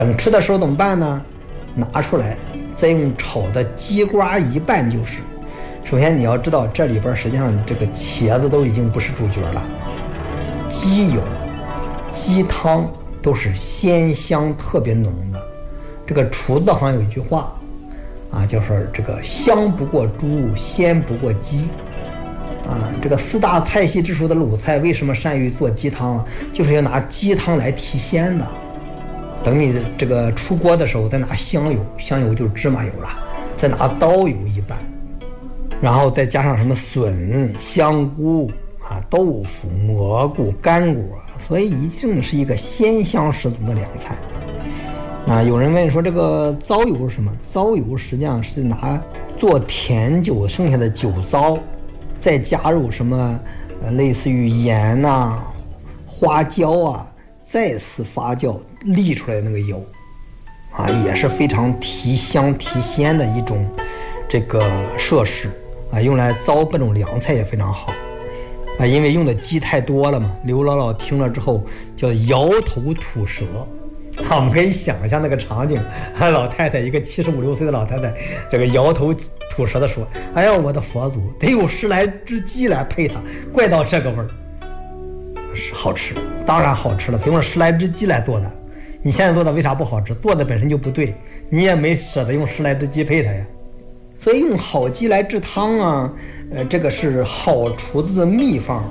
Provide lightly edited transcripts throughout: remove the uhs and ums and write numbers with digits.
等吃的时候怎么办呢？拿出来再用炒的鸡瓜一拌就是。首先你要知道，这里边实际上这个茄子都已经不是主角了，鸡油、鸡汤都是鲜香特别浓的。这个厨子好像有一句话啊，就是这个香不过猪，鲜不过鸡啊。这个4大菜系之首的鲁菜为什么善于做鸡汤啊？就是要拿鸡汤来提鲜的。等你这个出锅的时候，再拿香油，香油就是芝麻油了，再拿刀油一拌，然后再加上什么笋、香菇啊、豆腐、蘑菇、干果，所以一定是一个鲜香十足的凉菜。有人问说这个糟油是什么？糟油实际上是拿做甜酒剩下的酒糟，再加入什么类似于盐啊、花椒啊，再次发酵沥出来的那个油啊，也是非常提香提鲜的一种这个设施啊，用来糟各种凉菜也非常好啊。因为用的鸡太多了嘛，刘姥姥听了之后叫摇头吐舌。我们可以想象那个场景，老太太一个75、6岁的老太太，这个摇头吐舌的说：“哎呀，我的佛祖，得有10来只鸡来配它，怪到这个味儿，是好吃，当然好吃了，得用10来只鸡来做的。你现在做的为啥不好吃？做的本身就不对，你也没舍得用10来只鸡配它呀。所以用好鸡来制汤啊，这个是好厨子的秘方。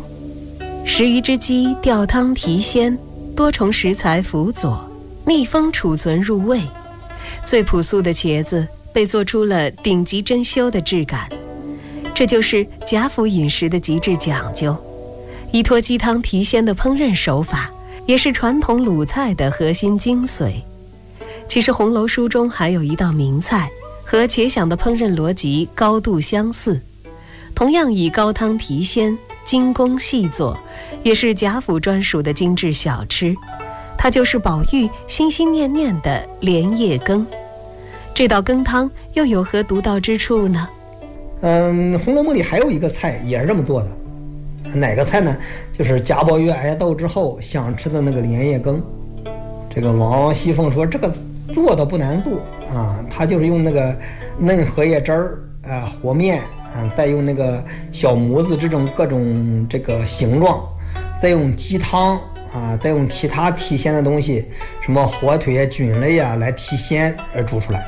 10余只鸡吊汤提鲜，多重食材辅佐。”密封储存入味，最朴素的茄子被做出了顶级珍馐的质感，这就是贾府饮食的极致讲究。依托鸡汤提鲜的烹饪手法，也是传统鲁菜的核心精髓。其实红楼书中还有一道名菜，和茄鲞的烹饪逻辑高度相似，同样以高汤提鲜，精工细作，也是贾府专属的精致小吃。它就是宝玉心心念念的莲叶羹。这道羹汤又有何独到之处呢？ 红楼梦里还有一个菜也是这么做的。哪个菜呢？就是贾宝玉挨斗之后想吃的那个莲叶羹。这个王熙凤说这个做的不难做啊，他就是用那个嫩荷叶汁儿和面再用那个小模子这种各种这个形状，再用鸡汤再用其他提鲜的东西，什么火腿啊、菌类啊来提鲜而煮出来。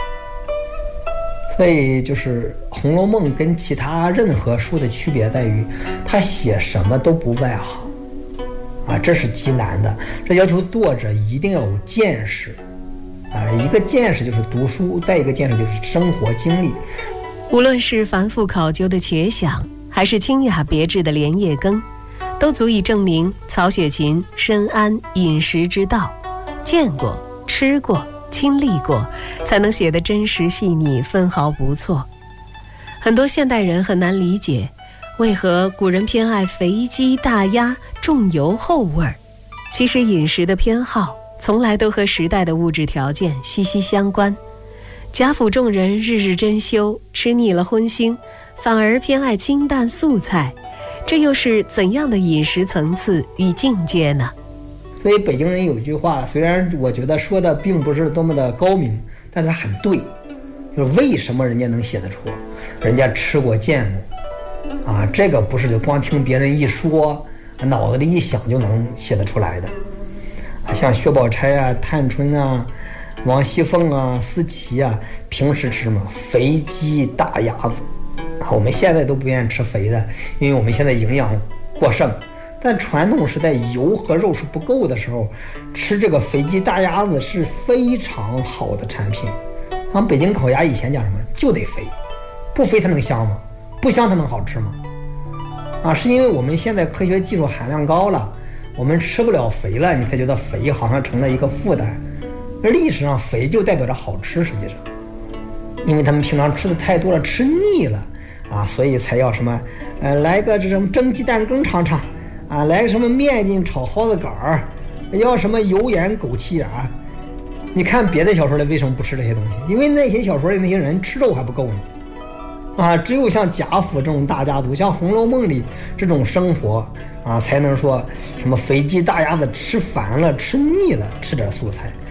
所以就是《红楼梦》跟其他任何书的区别在于，它写什么都不外行这是极难的。这要求作者一定要有见识一个见识就是读书，再一个见识就是生活经历。 无论是繁复考究的茄鲞，还是清雅别致的莲叶羹，都足以证明曹雪芹深谙饮食之道，见过、吃过、亲历过，才能写得真实细腻，分毫不错。很多现代人很难理解，为何古人偏爱肥鸡大鸭，重油厚味儿。其实饮食的偏好从来都和时代的物质条件息息相关。贾府众人日日珍馐，吃腻了荤腥，反而偏爱清淡素菜，这又是怎样的饮食层次与境界呢？ 所以北京人有句话，虽然我觉得说的并不是多么的高明，但是它很对，就是为什么人家能写得出，人家吃过见过这个不是就光听别人一说，脑子里一想就能写得出来的像薛宝钗探春王熙凤思琪平时吃什么肥鸡大鸭子我们现在都不愿意吃肥的，因为我们现在营养过剩。但传统时代油和肉是不够的时候，吃这个肥鸡大鸭子是非常好的产品。北京烤鸭以前讲什么就得肥，不肥它能香吗？不香它能好吃吗？是因为我们现在科学技术含量高了，我们吃不了肥了，你才觉得肥好像成了一个负担。而历史上肥就代表着好吃，实际上因为他们平常吃的太多了，吃腻了所以才要什么来个这种蒸鸡蛋羹尝尝来个什么面筋炒蒿子杆儿，要什么油盐枸杞眼。你看别的小说里为什么不吃这些东西？因为那些小说里那些人吃肉还不够呢只有像贾府这种大家族，像《红楼梦》里这种生活才能说什么肥鸡大鸭子吃烦了吃腻了吃点素菜。